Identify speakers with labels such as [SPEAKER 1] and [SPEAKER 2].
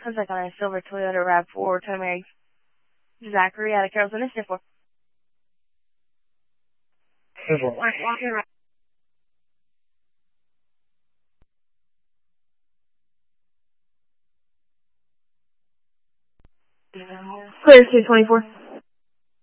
[SPEAKER 1] Contact on a silver Toyota RAV4, Tomax Zachary out of Carrollton. It's 4. Clear 224.